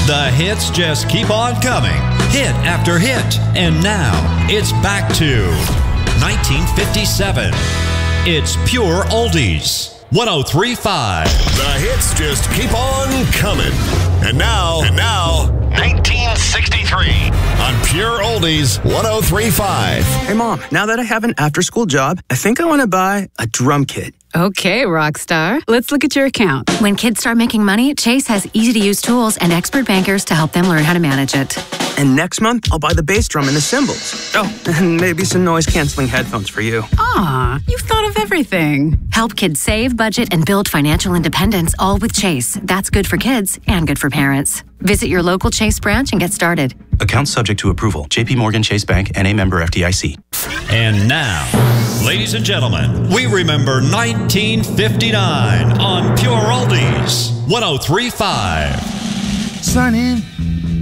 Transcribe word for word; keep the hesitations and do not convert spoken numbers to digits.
The hits just keep on coming, hit after hit. And now, it's back to nineteen fifty-seven. It's Pure Oldies, one oh three point five. The hits just keep on coming. And now, and now, nineteen sixty-three on Pure Oldies, one oh three point five. Hey, Mom, now that I have an after-school job, I think I want to buy a drum kit. Okay, Rockstar. Let's look at your account. When kids start making money, Chase has easy-to-use tools and expert bankers to help them learn how to manage it. And next month, I'll buy the bass drum and the cymbals. Oh, and maybe some noise-canceling headphones for you. Aw, you've thought of everything. Help kids save, budget, and build financial independence, all with Chase. That's good for kids and good for parents. Visit your local Chase branch and get started. Account subject to approval. J P Morgan Chase Bank, N A member F D I C. And now, ladies and gentlemen, we remember nineteen fifty-nine on Pure Oldies, one oh three point five. Sign in